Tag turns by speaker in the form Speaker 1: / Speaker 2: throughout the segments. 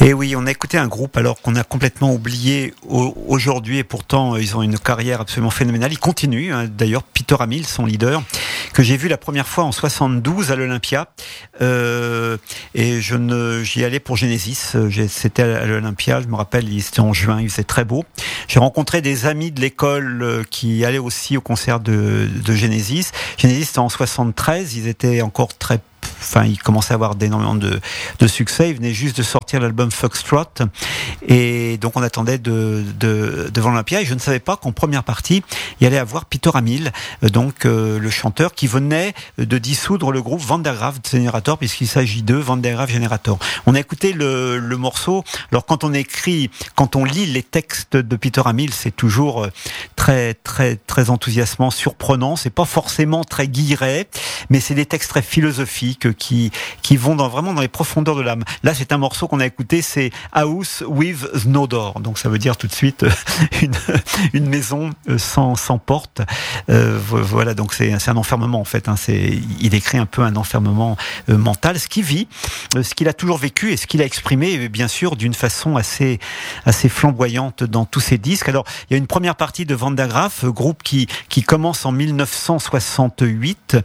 Speaker 1: Et oui, on a écouté un groupe alors qu'on a complètement oublié aujourd'hui, et pourtant ils ont une carrière absolument phénoménale. Ils continuent, hein, d'ailleurs, Peter Hammill, son leader, que j'ai vu la première fois en 72 à l'Olympia, et j'y allais pour Genesis. C'était à l'Olympia, je me rappelle, c'était en juin, il faisait très beau. J'ai rencontré des amis de l'école qui allaient aussi au concert de Genesis. Genesis, c'était en 73, ils étaient encore ils commençaient à avoir énormément de succès. Ils venaient juste de sortir l'album Foxtrot, et donc on attendait devant l'Olympia, et je ne savais pas qu'en première partie il y allait avoir Peter Hammill, le chanteur qui venait de dissoudre le groupe Van der Graaf Generator, puisqu'il s'agit de Van der Graaf Generator. On a écouté le morceau. Alors quand on lit les textes de Peter Hammill, c'est toujours très très très enthousiasmant, surprenant. C'est pas forcément très guilleret, mais c'est des textes très philosophiques qui vont vraiment dans les profondeurs de l'âme. Là, c'est un morceau qu'on a écouté, c'est House with No Door. Donc ça veut dire tout de suite une maison sans porte. Voilà, donc c'est un enfermement en fait. Hein. Il décrit un peu un enfermement mental, ce qu'il a toujours vécu et ce qu'il a exprimé, bien sûr, d'une façon assez flamboyante dans tous ses disques. Alors, il y a une première partie de Van der Graaf, groupe qui commence en 1968,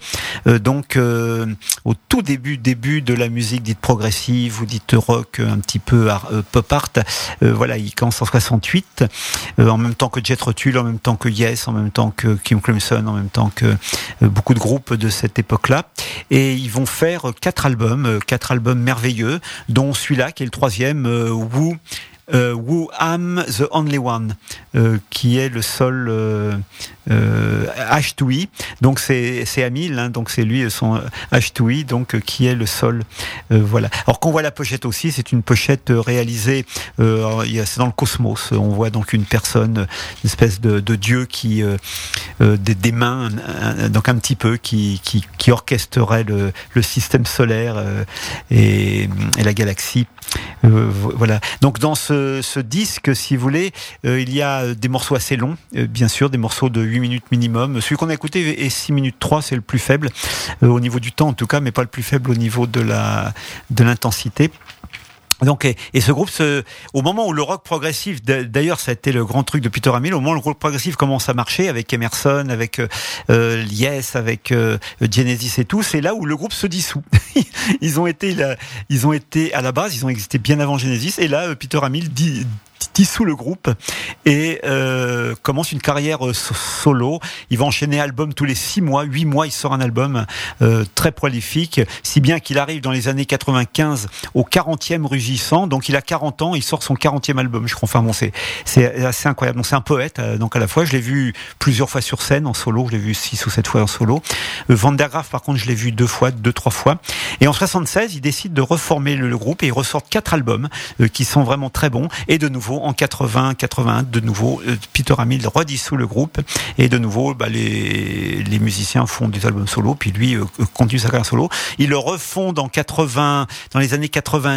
Speaker 1: au tout début de la musique dite progressive ou dite rock, un petit peu pop art. Il commence en 68, en même temps que Jethro Tull, en même temps que Yes, en même temps que King Crimson, en même temps que beaucoup de groupes de cette époque-là. Et ils vont faire 4 albums merveilleux, dont celui-là qui est le 3e, Who Am the Only One, qui est le seul H2E. Donc c'est Hammill, hein, donc c'est lui son H2E, donc qui est le sol. Voilà. Alors qu'on voit la pochette aussi, c'est une pochette réalisée, c'est dans le cosmos. On voit donc une personne, une espèce de dieu qui des mains, donc un petit peu qui orchestrerait le système solaire et la galaxie. Voilà. Donc dans ce disque, si vous voulez, il y a des morceaux assez longs, bien sûr, des morceaux de 8 minutes minimum. Celui qu'on a écouté est 6 minutes 3, c'est le plus faible, au niveau du temps en tout cas, mais pas le plus faible au niveau de l'intensité. Donc, et ce groupe, au moment où le rock progressif, d'ailleurs, ça a été le grand truc de Peter Hammill, au moment où le rock progressif commence à marcher avec Emerson, avec Yes, avec Genesis et tout, c'est là où le groupe se dissout. Ils ont été à la base, ils ont existé bien avant Genesis, et là, Peter Hammill dissout le groupe et commence une carrière solo. Il va enchaîner album tous les 6 mois, 8 mois, il sort un album très prolifique, si bien qu'il arrive dans les années 95 au 40e rugissant, donc il a 40 ans, il sort son 40e album, je crois. Enfin bon, c'est assez incroyable. Donc c'est un poète, donc à la fois, je l'ai vu plusieurs fois sur scène en solo, je l'ai vu 6 ou 7 fois en solo. Van der Graaf, par contre, je l'ai vu 2 fois, 2-3 fois. Et en 76, il décide de reformer le groupe et il ressort 4 albums qui sont vraiment très bons. Et de nouveau, en 80-81, de nouveau, Peter Hammill redissout le groupe, et de nouveau, les musiciens font des albums solo, puis lui continue sa carrière solo. Ils le refondent dans les années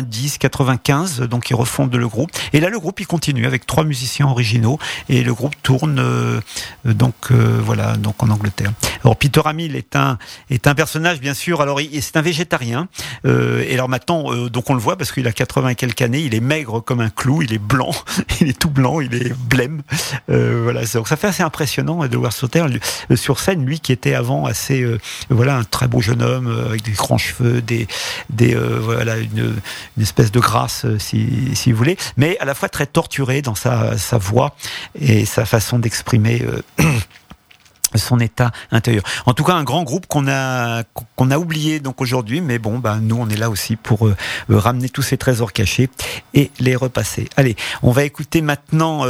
Speaker 1: 90-95, donc ils refondent le groupe. Et là, le groupe, il continue avec 3 musiciens originaux, et le groupe tourne donc en Angleterre. Alors Peter Hammill est un personnage, bien sûr. Alors c'est un végétarien, et alors maintenant, donc on le voit parce qu'il a 80 et quelques années, il est maigre comme un clou, il est blanc, il est tout blanc, il est blême. Donc ça fait assez impressionnant de le voir sur scène, lui qui était avant assez, un très beau jeune homme avec des grands cheveux, une espèce de grâce, si vous voulez, mais à la fois très torturé dans sa voix et sa façon d'exprimer son état intérieur. En tout cas, un grand groupe qu'on a oublié donc aujourd'hui, mais bon, nous on est là aussi pour ramener tous ces trésors cachés et les repasser. Allez, on va écouter maintenant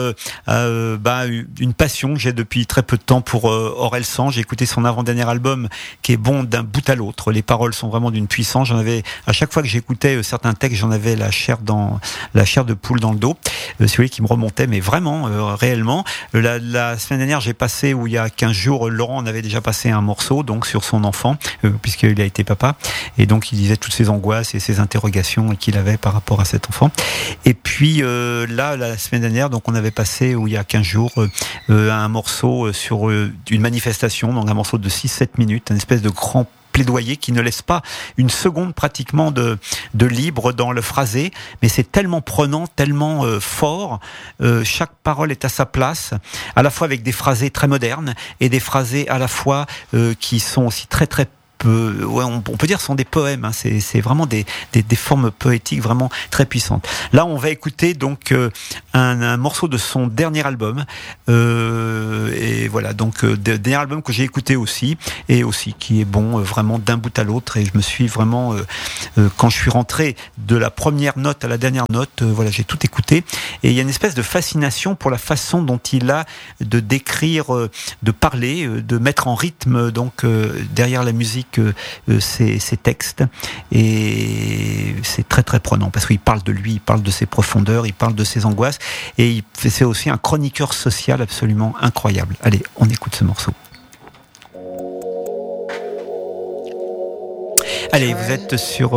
Speaker 1: une passion que j'ai depuis très peu de temps pour Orelsan. J'ai écouté son avant-dernier album qui est bon d'un bout à l'autre. Les paroles sont vraiment d'une puissance. À chaque fois que j'écoutais certains textes, j'en avais la chair de poule dans le dos, celui qui me remontait, mais vraiment, réellement. La semaine dernière, j'ai passé, où il y a 15 jours, Laurent en avait déjà passé un morceau donc sur son enfant, puisqu'il a été papa, et donc il disait toutes ses angoisses et ses interrogations qu'il avait par rapport à cet enfant. Et puis là, la semaine dernière, donc on avait passé, où il y a 15 jours, un morceau sur une manifestation, donc un morceau de 6-7 minutes, un espèce de grand plaidoyer qui ne laisse pas une seconde pratiquement de libre dans le phrasé, mais c'est tellement prenant, tellement fort. Chaque parole est à sa place, à la fois avec des phrasés très modernes et des phrasés à la fois qui sont aussi très très on peut dire ce sont des poèmes, hein. C'est vraiment des formes poétiques vraiment très puissantes. Là, on va écouter donc un morceau de son dernier album, et voilà, donc dernier album que j'ai écouté aussi, et aussi qui est bon vraiment d'un bout à l'autre, et je me suis vraiment quand je suis rentré de la première note à la dernière note, voilà, j'ai tout écouté, et il y a une espèce de fascination pour la façon dont il a de décrire, de parler, de mettre en rythme donc derrière la musique ses textes, et c'est très très prenant parce qu'il parle de lui, il parle de ses profondeurs, il parle de ses angoisses, et c'est aussi un chroniqueur social absolument incroyable. Allez, on écoute ce morceau. Allez, vous êtes sur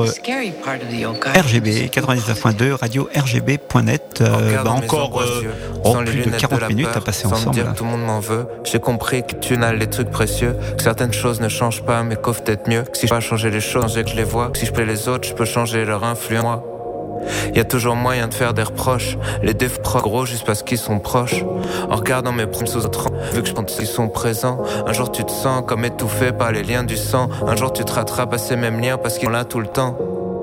Speaker 1: RGB 99.2, radio RGB.net. Encore plus de 40 minutes à passer ensemble.
Speaker 2: Dire, tout le monde m'en veut. J'ai compris que tu n'as les trucs précieux, que certaines choses ne changent pas, mais qu'au peut-être mieux. Que si je peux changer les choses, que je les vois. Que si je plais les autres, je peux changer leur influence. Y a toujours moyen de faire des reproches. Les défauts gros juste parce qu'ils sont proches. En regardant mes promes sous autres, vu que je pense qu'ils sont présents. Un jour tu te sens comme étouffé par les liens du sang. Un jour tu te rattrapes à ces mêmes liens parce qu'ils sont là tout le temps.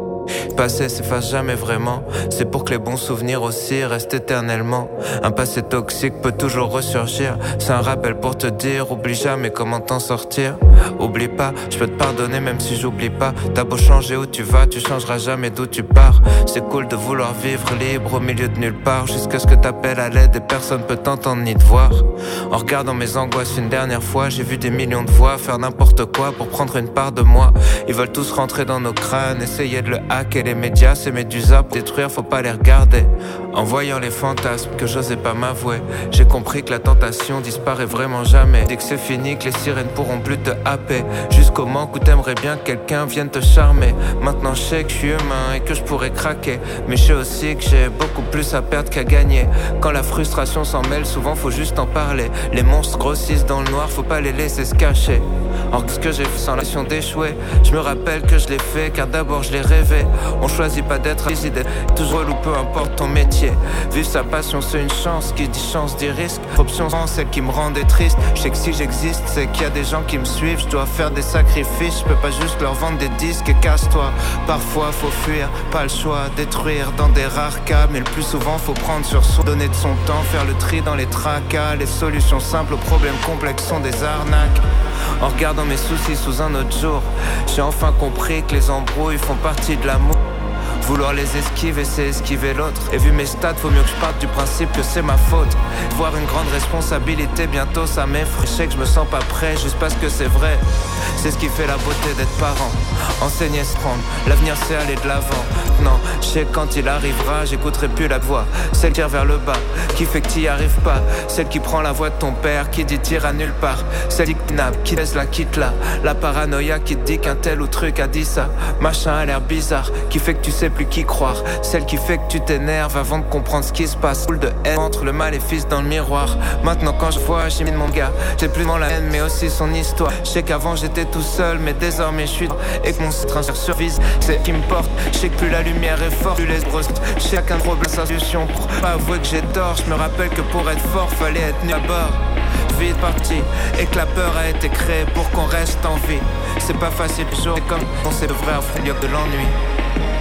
Speaker 2: Passé s'efface jamais vraiment. C'est pour que les bons souvenirs aussi restent éternellement. Un passé toxique peut toujours ressurgir. C'est un rappel pour te dire, oublie jamais comment t'en sortir. Oublie pas, je peux te pardonner même si j'oublie pas. T'as beau changer où tu vas, tu changeras jamais d'où tu pars. C'est cool de vouloir vivre libre au milieu de nulle part, jusqu'à ce que t'appelles à l'aide et personne peut t'entendre ni te voir. En regardant mes angoisses une dernière fois, j'ai vu des millions de voix faire n'importe quoi pour prendre une part de moi. Ils veulent tous rentrer dans nos crânes, essayer de le hacker. Les médias, ces médusas pour détruire, faut pas les regarder. En voyant les fantasmes que j'osais pas m'avouer, j'ai compris que la tentation disparaît vraiment jamais. Dès que c'est fini, que les sirènes pourront plus te happer, jusqu'au moment où t'aimerais bien que quelqu'un vienne te charmer. Maintenant je sais que je suis humain et que je pourrais craquer, mais je sais aussi que j'ai beaucoup plus à perdre qu'à gagner. Quand la frustration s'en mêle, souvent faut juste en parler. Les monstres grossissent dans le noir, faut pas les laisser se cacher. Or ce que j'ai fait sans l'impression d'échouer, je me rappelle que je l'ai fait car d'abord je l'ai rêvé. On choisit pas d'être rigide, toujours ou peu importe ton métier. Vivre sa passion c'est une chance, qui dit chance dit risque. Option celle qui me rendait triste. Je sais que si j'existe c'est qu'il y a des gens qui me suivent. Je dois faire des sacrifices, je peux pas juste leur vendre des disques et casse-toi. Parfois faut fuir, pas le choix, détruire dans des rares cas. Mais le plus souvent faut prendre sur soi, donner de son temps, faire le tri dans les tracas. Les solutions simples aux problèmes complexes sont des arnaques. En regardant mes soucis sous un autre jour, j'ai enfin compris que les embrouilles font partie de l'amour. Vouloir les esquiver, c'est esquiver l'autre. Et vu mes stats, faut mieux que je parte du principe que c'est ma faute. Voir une grande responsabilité, bientôt ça m'effraie. Je sais que je me sens pas prêt, juste parce que c'est vrai. C'est ce qui fait la beauté d'être parent. Enseigner, se prendre, l'avenir c'est aller de l'avant. Non, je sais que quand il arrivera, j'écouterai plus la voix. Celle qui tire vers le bas, qui fait que t'y arrives pas. Celle qui prend la voix de ton père, qui dit tire à nulle part. Celle qui kidnappe, qui laisse la quitte là. La paranoïa qui te dit qu'un tel ou truc a dit ça. Machin a l'air bizarre, qui fait que tu sais plus qui croire. Celle qui fait que tu t'énerves avant de comprendre ce qui se passe. Boule de haine entre le maléfice dans le miroir. Maintenant quand je vois j'ai mis de mon gars, j'ai plus dans la haine mais aussi son histoire. Je sais qu'avant j'étais tout seul mais désormais je suis et que mon train survise, c'est qui me porte. Je sais que plus la lumière est forte, plus les brosses. Chacun problème sa solution pour pas avouer que j'ai tort. Je me rappelle que pour être fort fallait être nu à bord. Vite parti et que la peur a été créée pour qu'on reste en vie. C'est pas facile, jour comme on sait le vrai affront de l'ennui.